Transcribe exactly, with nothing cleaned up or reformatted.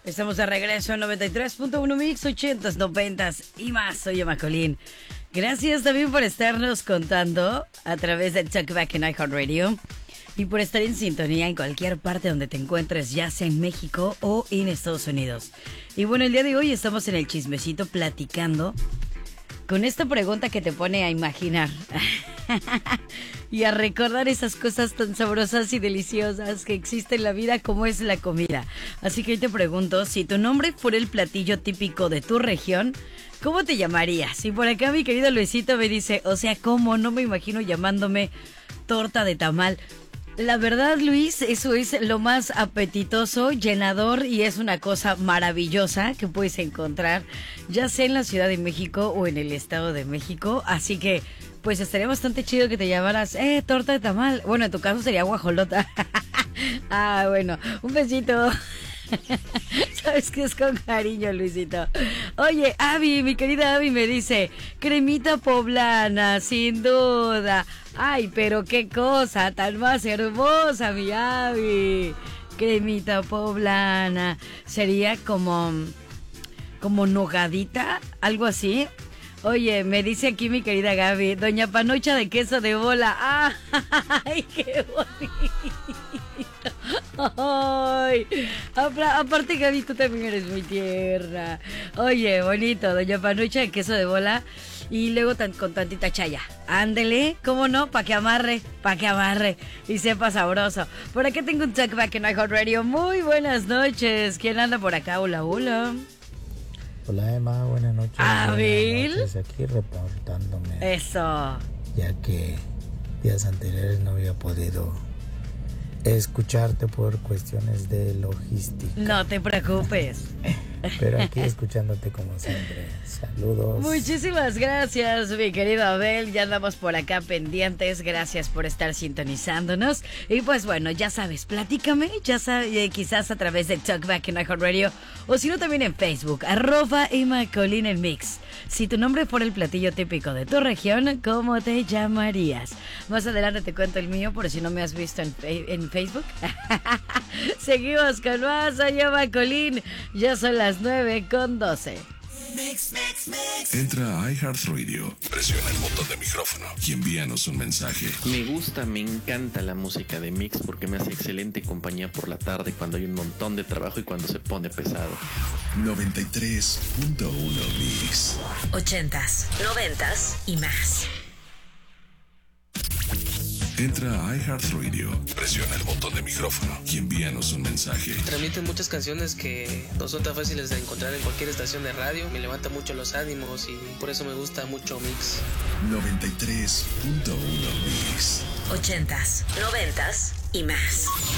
Estamos de regreso en noventa y tres punto uno Mix, ochentas, noventas y más. Soy Emma Colín. Gracias también por estarnos contando a través de Talkback en iHeartRadio y por estar en sintonía en cualquier parte donde te encuentres, ya sea en México o en Estados Unidos. Y bueno, el día de hoy estamos en el chismecito platicando con esta pregunta que te pone a imaginar y a recordar esas cosas tan sabrosas y deliciosas que existen en la vida como es la comida. Así que hoy te pregunto, si tu nombre fuera el platillo típico de tu región, ¿cómo te llamarías? Y por acá mi querido Luisito me dice, o sea, ¿cómo? No me imagino llamándome torta de tamal. La verdad, Luis, eso es lo más apetitoso, llenador y es una cosa maravillosa que puedes encontrar ya sea en la Ciudad de México o en el Estado de México. Así que, pues estaría bastante chido que te llamaras, eh, torta de tamal. Bueno, en tu caso sería guajolota. Ah, bueno, un besito. Sabes que es con cariño, Luisito. Oye, Abby, mi querida Abby me dice, cremita poblana, sin duda. Ay, pero qué cosa tan más hermosa, mi Abby. Cremita poblana. Sería como, como nogadita, algo así. Oye, me dice aquí mi querida Gaby, doña Panocha de queso de bola. ¡Ay, qué bonito! ¡Ay! Aparte, Gaby, tú también eres muy tierna. Oye, bonito, doña Panocha de queso de bola. Y luego tan, con tantita chaya. Ándele, ¿cómo no? Pa' que amarre, pa' que amarre y sepa sabroso. Por acá tengo un Talkback en iHeartRadio. Muy buenas noches. ¿Quién anda por acá? Hola, hola. Hola Emma, buenas noches. Abril. Buenas noches, aquí reportándome. Eso. Ya que días anteriores no había podido escucharte por cuestiones de logística. No te preocupes. Pero aquí escuchándote como siempre. Saludos. Muchísimas gracias, mi querido Abel. Ya andamos por acá pendientes. Gracias por estar sintonizándonos. Y pues bueno, ya sabes, platícame, ya sabes, quizás a través de Talkback en iHeartRadio o si no también en Facebook, arroba Emma Colín en Mix. Si tu nombre fuera el platillo típico de tu región, ¿cómo te llamarías? Más adelante te cuento el mío por si no me has visto en, en Facebook. Seguimos con más. Soy Emma Colín. Ya son las nueve con doce. Mix, mix, mix. Entra a iHeartRadio, presiona el botón de micrófono y envíanos un mensaje. Me gusta, me encanta la música de Mix porque me hace excelente compañía por la tarde cuando hay un montón de trabajo y cuando se pone pesado. noventa y tres punto uno Mix. Ochentas, noventas y más. Entra a iHeartRadio, presiona el botón de micrófono y envíanos un mensaje. Transmiten muchas canciones que no son tan fáciles de encontrar en cualquier estación de radio. Me levanta mucho los ánimos y por eso me gusta mucho Mix. noventa y tres punto uno Mix. Ochentas, noventas y más.